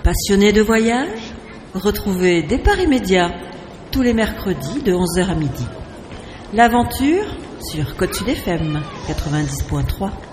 Passionnés de voyage, retrouvez Départ immédiat tous les mercredis de 11h à midi. L'aventure sur Côte Sud FM 90.3.